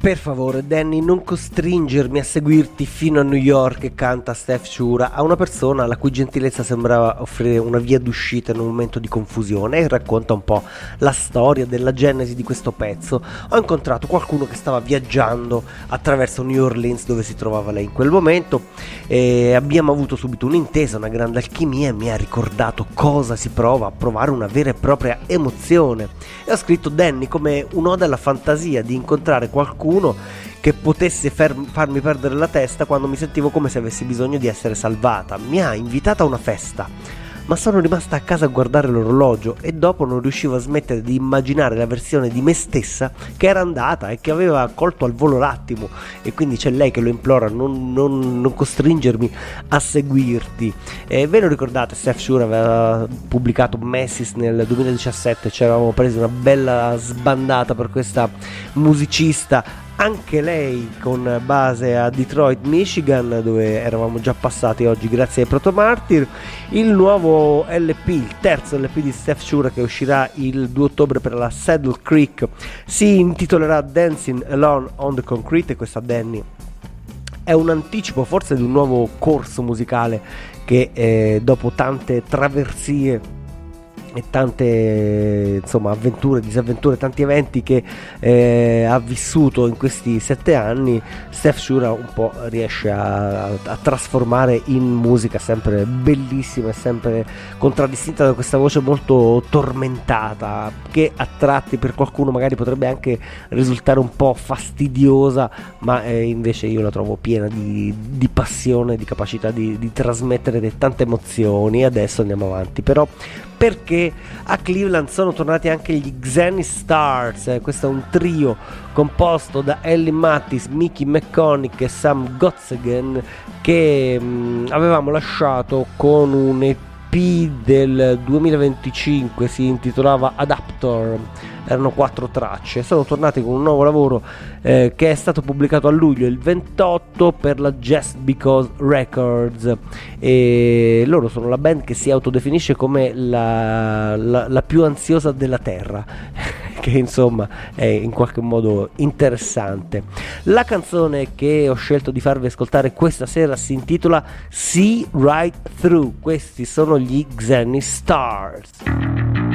Per favore, Danny, non costringermi a seguirti fino a New York, canta Steph Shura a una persona la cui gentilezza sembrava offrire una via d'uscita in un momento di confusione, e racconta un po' la storia della genesi di questo pezzo. Ho incontrato qualcuno che stava viaggiando attraverso New Orleans, dove si trovava lei in quel momento, e abbiamo avuto subito un'intesa, una grande alchimia, e mi ha ricordato cosa si prova a provare una vera e propria emozione. E ho scritto Danny come un'ode alla fantasia di incontrare qualcuno che potesse farmi perdere la testa quando mi sentivo come se avessi bisogno di essere salvata. Mi ha invitata a una festa, ma sono rimasta a casa a guardare l'orologio e dopo non riuscivo a smettere di immaginare la versione di me stessa che era andata e che aveva colto al volo l'attimo, e quindi c'è lei che lo implora: non costringermi a seguirti. Ve lo ricordate? Steph Shura aveva pubblicato Messis nel 2017, ci eravamo presi una bella sbandata per questa musicista, anche lei con base a Detroit, Michigan, dove eravamo già passati oggi grazie ai Proto Martyr. Il nuovo LP, il terzo LP di Steph Shura, che uscirà il 2 ottobre per la Saddle Creek, si intitolerà Dancing Alone on the Concrete, e questa Danny è un anticipo forse di un nuovo corso musicale che dopo tante traversie e tante avventure, disavventure, tanti eventi che ha vissuto in questi 7 anni, Steph Shura un po' riesce a trasformare in musica sempre bellissima e sempre contraddistinta da questa voce molto tormentata, che a tratti per qualcuno magari potrebbe anche risultare un po' fastidiosa, ma invece io la trovo piena di passione, di capacità di trasmettere tante emozioni. Adesso andiamo avanti, però, perché a Cleveland sono tornati anche gli Xenny Stars. Questo è un trio composto da Ellie Mattis, Mickey McConaughey e Sam Gottsagen, che avevamo lasciato con un EP del 2025, si intitolava Adaptor. Erano 4 tracce. Sono tornati con un nuovo lavoro che è stato pubblicato a luglio, il 28, per la Just Because Records, e loro sono la band che si autodefinisce come la più ansiosa della terra che insomma è in qualche modo interessante. La canzone che ho scelto di farvi ascoltare questa sera si intitola See Right Through. Questi sono gli Xenny Stars.